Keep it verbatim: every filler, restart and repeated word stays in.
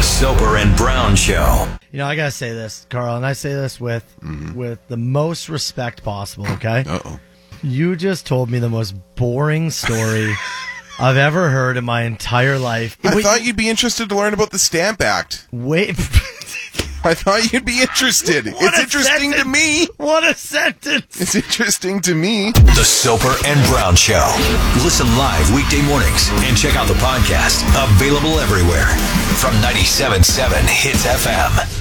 The Soper and Brown Show. You know, I gotta say this, Carl, and I say this with mm-hmm. with the most respect possible, okay? Uh-oh. You just told me the most boring story I've ever heard in my entire life. I Wait, thought you'd be interested to learn about the Stamp Act. Wait. I thought you'd be interested. What it's interesting sentence. to me. What a sentence. It's interesting to me. The Soper and Brown Show. Listen live weekday mornings and check out the podcast. Available everywhere. From ninety-seven point seven Hits F M.